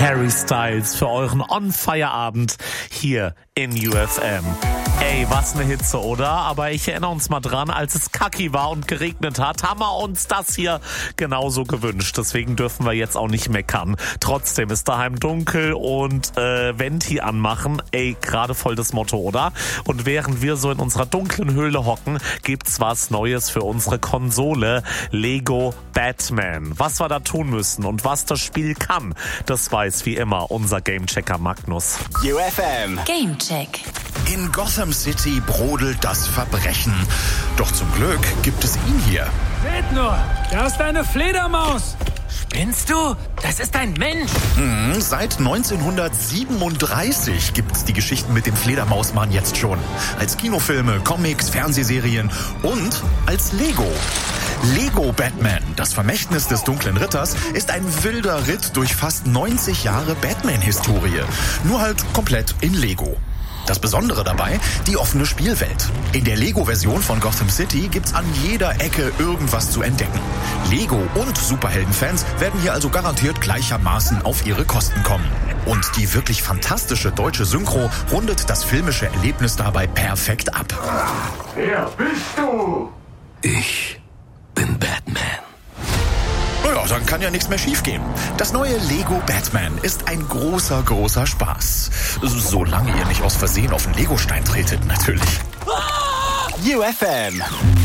Harry Styles für euren On-Fire-Abend hier in UFM. Ey, was eine Hitze, oder? Aber ich erinnere uns mal dran, als es kacki war und geregnet hat, haben wir uns das hier genauso gewünscht. Deswegen dürfen wir jetzt auch nicht meckern. Trotzdem ist daheim dunkel und Venti anmachen, ey, gerade voll das Motto, oder? Und während wir so in unserer dunklen Höhle hocken, gibt's was Neues für unsere Konsole, Lego Batman. Was wir da tun müssen und was das Spiel kann, das weiß wie immer unser Gamechecker Magnus. UFM Gamecheck. In Gotham City brodelt das Verbrechen. Doch zum Glück gibt es ihn hier. Seht nur, da ist eine Fledermaus. Spinnst du? Das ist ein Mensch. Seit 1937 gibt's die Geschichten mit dem Fledermausmann jetzt schon. Als Kinofilme, Comics, Fernsehserien und als Lego. Lego Batman, das Vermächtnis des dunklen Ritters, ist ein wilder Ritt durch fast 90 Jahre Batman-Historie. Nur halt komplett in Lego. Das Besondere dabei, die offene Spielwelt. In der Lego-Version von Gotham City gibt's an jeder Ecke irgendwas zu entdecken. Lego und Superheldenfans werden hier also garantiert gleichermaßen auf ihre Kosten kommen. Und die wirklich fantastische deutsche Synchro rundet das filmische Erlebnis dabei perfekt ab. Wer bist du? Ich bin Batman. Naja, dann kann ja nichts mehr schiefgehen. Das neue Lego Batman ist ein großer, großer Spaß. Solange ihr nicht aus Versehen auf einen Legostein tretet, natürlich. UFM